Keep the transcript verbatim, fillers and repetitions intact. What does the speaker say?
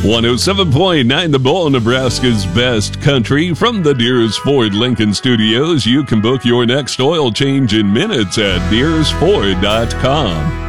one oh seven point nine The Bull, Nebraska's best country. From the Deers Ford Lincoln Studios, you can book your next oil change in minutes at deers ford dot com.